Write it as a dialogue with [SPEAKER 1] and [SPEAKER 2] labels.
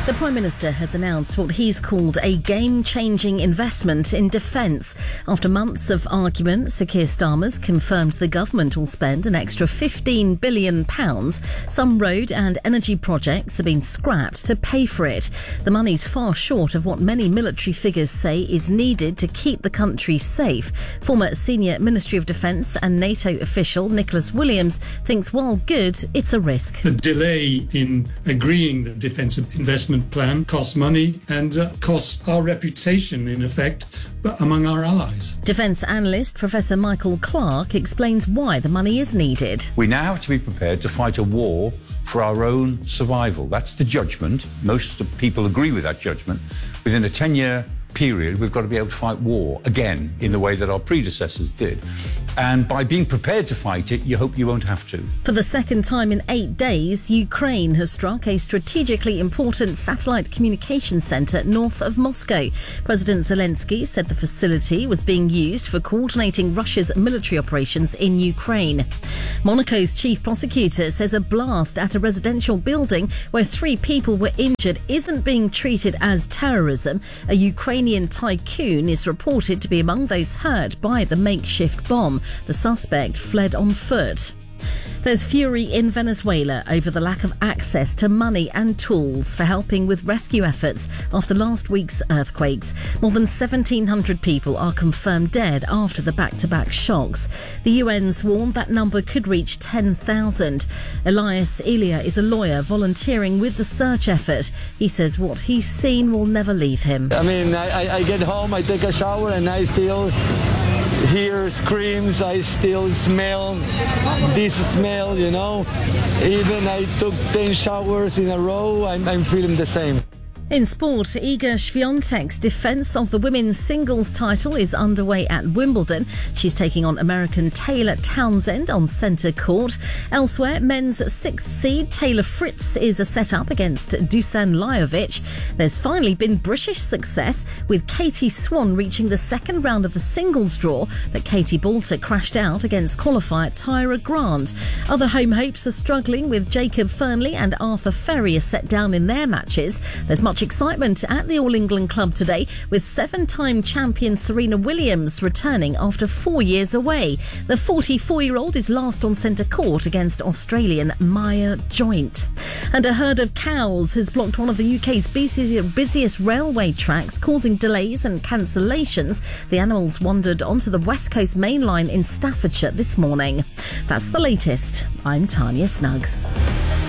[SPEAKER 1] The Prime Minister has announced what he's called a game-changing investment in defence. After months of argument, Sir Keir Starmer's confirmed the government will spend an extra £15 billion. Some road and energy projects have been scrapped to pay for it. The money's far short of what many military figures say is needed to keep the country safe. Former senior Ministry of Defence and NATO official Nicholas Williams thinks while good, it's a risk.
[SPEAKER 2] The delay in agreeing the defence investment plan costs money and costs our reputation, in effect, among our allies.
[SPEAKER 1] Defence analyst Professor Michael Clark explains why the money is needed.
[SPEAKER 3] We now have to be prepared to fight a war for our own survival. That's the judgment. Most people agree with that judgment. Within a 10-year period, we've got to be able to fight war again in the way that our predecessors did. And by being prepared to fight it, you hope you won't have to.
[SPEAKER 1] For the second time in 8 days, Ukraine has struck a strategically important satellite communication centre north of Moscow. President Zelensky said the facility was being used for coordinating Russia's military operations in Ukraine. Monaco's chief prosecutor says a blast at a residential building where 3 people were injured isn't being treated as terrorism. A Ukrainian tycoon is reported to be among those hurt by the makeshift bomb. The suspect fled on foot. There's fury in Venezuela over the lack of access to money and tools for helping with rescue efforts after last week's earthquakes. More than 1,700 people are confirmed dead after the back-to-back shocks. The UN's warned that number could reach 10,000. Elias Elia is a lawyer volunteering with the search effort. He says what he's seen will never leave him.
[SPEAKER 4] I get home, I take a shower, and I still hear screams, I still smell this smell, Even I took 10 showers in a row, I'm feeling the same.
[SPEAKER 1] In sport, Iga Swiatek's defence of the women's singles title is underway at Wimbledon. She's taking on American Taylor Townsend on centre court. Elsewhere, men's 6th seed Taylor Fritz is a set-up against Dusan Lajovic. There's finally been British success, with Katie Swan reaching the second round of the singles draw, but Katie Boulter crashed out against qualifier Tyra Grant. Other home hopes are struggling, with Jacob Fernley and Arthur Ferrier set down in their matches. There's much excitement at the All England club today, with 7-time champion Serena Williams returning after 4 years away. The 44-year-old is last on centre court against Australian Maya Joint. And a herd of cows has blocked one of the UK's busiest railway tracks, causing delays and cancellations. The animals wandered onto the West Coast Main Line in Staffordshire this morning. That's the latest. I'm Tanya Snuggs.